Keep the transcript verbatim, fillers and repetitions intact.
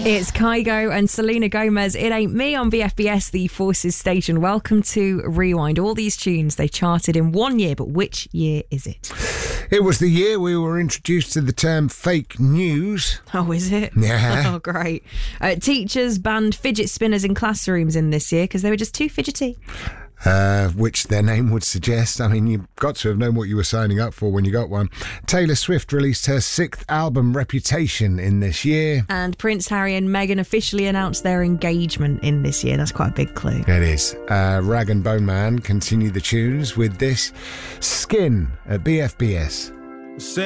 It's Kygo and Selena Gomez. It Ain't Me on B F B S, the Forces station. Welcome to Rewind. All these tunes, they charted in one year, but which year is it? It was the year we were introduced to the term fake news. Oh, is it? Yeah. Oh, great. Uh, teachers banned fidget spinners in classrooms in this year because they were just too fidgety. Uh, which their name would suggest. I mean, you've got to have known what you were signing up for when you got one. Taylor Swift released her sixth album, Reputation, in this year. And Prince Harry and Meghan officially announced their engagement in this year. That's quite a big clue. It is. Uh, Rag and Bone Man continue the tunes with this Skin at B F B S.